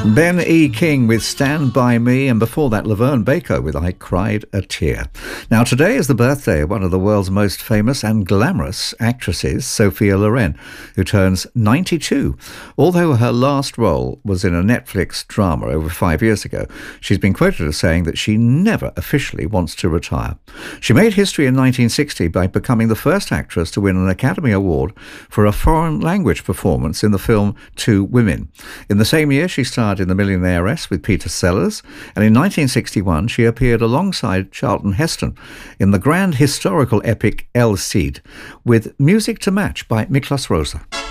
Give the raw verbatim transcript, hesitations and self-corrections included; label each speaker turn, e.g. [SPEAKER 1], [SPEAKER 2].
[SPEAKER 1] Ben E. King with Stand By Me, and before that Laverne Baker with I Cried a Tear. Now today is the birthday of one of the world's most famous and glamorous actresses, Sophia Loren, who turns ninety-two. Although her last role was in a Netflix drama over five years ago, she's been quoted as saying that she never officially wants to retire. She made history in nineteen sixty by becoming the first actress to win an Academy Award for a foreign language performance in the film Two Women. In the same year, she starred in The Millionairess with Peter Sellers, and in nineteen sixty-one she appeared alongside Charlton Heston in the grand historical epic El Cid, with music to match by Miklos Rozsa.